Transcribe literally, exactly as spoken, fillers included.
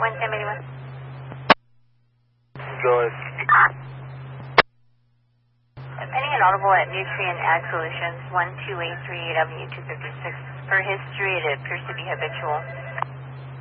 one ten eighty-one. Go ahead. Pending an audible at Nutrient Ag Solutions, one two eight three Avenue two fifty-six. For history, it appears to be habitual.